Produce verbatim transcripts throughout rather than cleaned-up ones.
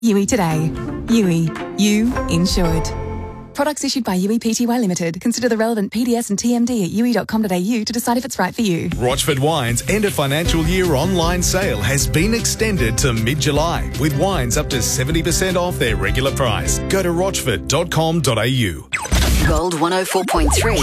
U E today. U E. You insured. Products issued by U E Pty Limited. Consider the relevant P D S and T M D at u e dot com dot a u to decide if it's right for you. Rochford Wine's end of financial year online sale has been extended to mid-July, with wines up to seventy percent off their regular price. Go to rochford dot com dot a u. Gold one oh four point three.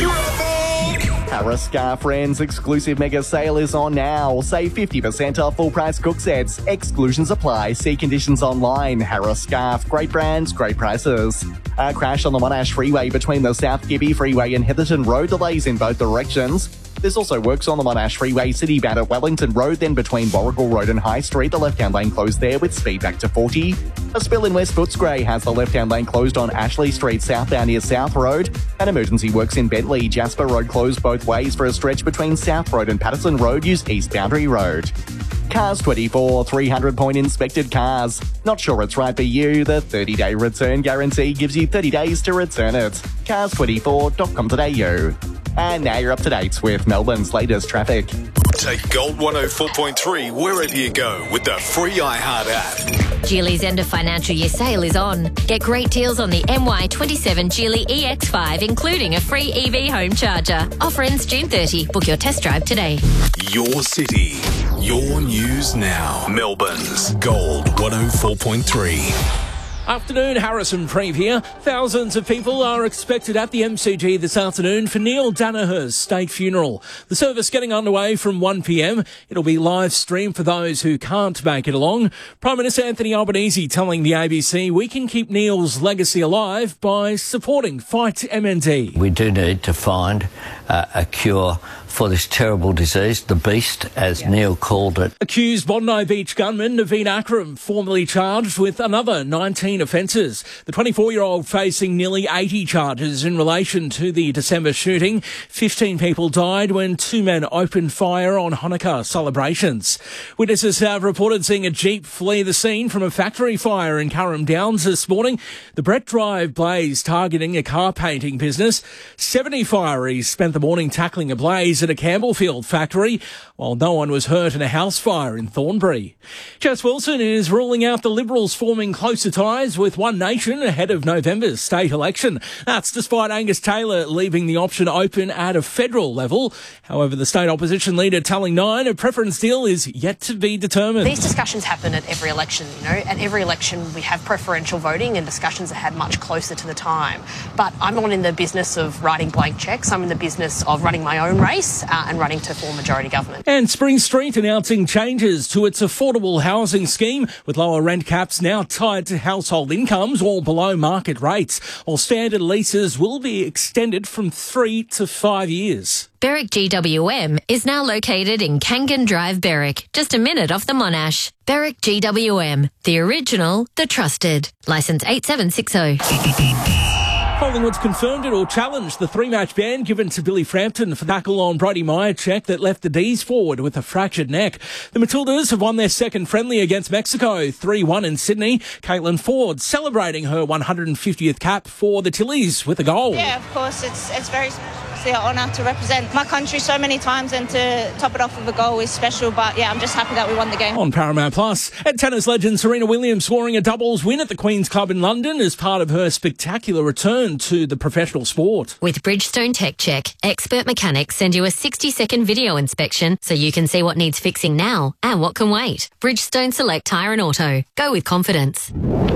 Harris Scarf Friends exclusive mega sale is on now. Save fifty percent off full price cook sets. Exclusions apply. See conditions online. Harris Scarf. Great brands, great prices. A crash on the Monash Freeway between the South Gibby Freeway and Heatherton Road. Delays in both directions. There's also works on the Monash Freeway, City bound at Wellington Road, then between Warrigal Road and High Street. The left-hand lane closed there with speed back to forty. A spill in West Footscray has the left-hand lane closed on Ashley Street southbound near South Road. And emergency works in Bentley. Jasper Road closed both ways for a stretch between South Road and Patterson Road. Use East Boundary Road. Cars twenty-four, three hundred point inspected cars. Not sure it's right for you? The thirty-day return guarantee gives you thirty days to return it. cars twenty-four dot com dot a u. And now you're up to date with Melbourne's latest traffic. Take Gold one oh four point three wherever you go with the free iHeart app. Geely's end of financial year sale is on. Get great deals on the M Y twenty-seven Geely E X five, including a free E V home charger. Offer ends June thirtieth. Book your test drive today. Your city, your news now. Melbourne's Gold one oh four point three. Afternoon, Harrison Preeve here. Thousands of people are expected at the M C G this afternoon for Neil Danaher's state funeral. The service getting underway from one p m. It'll be live streamed for those who can't make it along. Prime Minister Anthony Albanese telling the A B C we can keep Neil's legacy alive by supporting Fight M N D. We do need to find uh, a cure for this terrible disease, the beast, as yeah. Neil called it. Accused Bondi Beach gunman Naveen Akram formally charged with another nineteen offences. The twenty-four-year-old facing nearly eighty charges in relation to the December shooting. fifteen people died when two men opened fire on Hanukkah celebrations. Witnesses have reported seeing a Jeep flee the scene from a factory fire in Curram Downs this morning. The Brett Drive blaze targeting a car painting business. seventy fireys spent the morning tackling a blaze at a Campbellfield factory, while no one was hurt in a house fire in Thornbury. Jess Wilson is ruling out the Liberals forming closer ties with One Nation ahead of November's state election. That's despite Angus Taylor leaving the option open at a federal level. However, the state opposition leader telling Nine a preference deal is yet to be determined. These discussions happen at every election, you know. At every election we have preferential voting and discussions are had much closer to the time. But I'm not in the business of writing blank cheques. I'm in the business of running my own race uh, and running to form majority government. And Spring Street announcing changes to its affordable housing scheme, with lower rent caps now tied to household incomes or below market rates, while standard leases will be extended from three to five years. Berwick G W M is now located in Kangan Drive, Berwick, just a minute off the Monash. Berwick G W M, the original, the trusted. Licence eight seven six zero. Collingwood's confirmed it or challenged the three-match ban given to Billy Frampton for tackle on Brody Myercheck that left the D's forward with a fractured neck. The Matildas have won their second friendly against Mexico, three one in Sydney. Caitlin Ford celebrating her one hundred fiftieth cap for the Tillies with a goal. Yeah, of course, it's it's very an honour to represent my country so many times, and to top it off with a goal is special. But yeah, I'm just happy that we won the game. On Paramount Plus, and tennis legend Serena Williams scoring a doubles win at the Queen's Club in London as part of her spectacular return to the professional sport. With Bridgestone Tech Check, expert mechanics send you a sixty-second video inspection so you can see what needs fixing now and what can wait. Bridgestone Select Tyre and Auto. Go with confidence.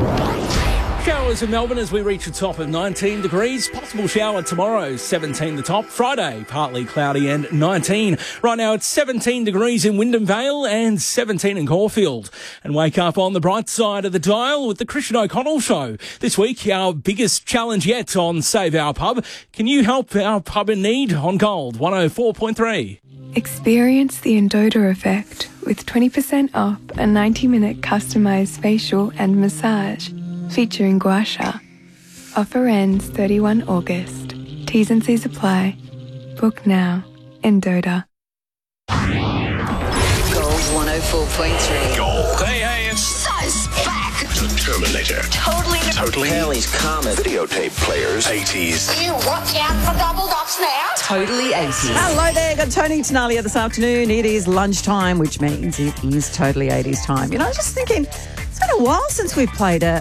Showers in Melbourne as we reach a top of nineteen degrees. Possible shower tomorrow, seventeen the top. Friday, partly cloudy and nineteen. Right now it's seventeen degrees in Wyndham Vale and seventeen in Caulfield. And wake up on the bright side of the dial with the Christian O'Connell Show. This week, our biggest challenge yet on Save Our Pub. Can you help our pub in need on Gold one oh four point three? Experience the Endota effect with twenty percent off a ninety minute customised facial and massage featuring gua sha. Offer ends thirty-first August. T's and C's apply. Book now. Endota. Gold one oh four point three. Gold. Hey, hey, it's So's back. the Terminator. Totally. Totally. Kelly's Comet. Videotape players. eighties. You watch out for double dots now. Totally eighties. Hello there, got Tony Tenalia this afternoon. It is lunchtime, which means it is totally eighties time. You know, I was just thinking, it's been a while since we've played a,